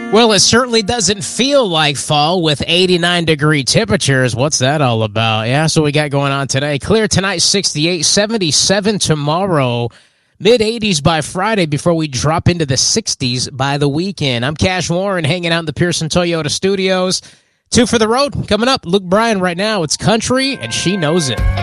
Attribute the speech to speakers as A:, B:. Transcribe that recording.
A: Well, it certainly doesn't feel like fall with 89-degree temperatures. What's that all about? Yeah, so we got going on today. Clear tonight, 68, 77 tomorrow, mid-80s by Friday before we drop into the 60s by the weekend. I'm Cash Warren hanging out in the Pearson Toyota studios. 2 for the road coming up. Luke Bryan right now. It's country, and she knows it.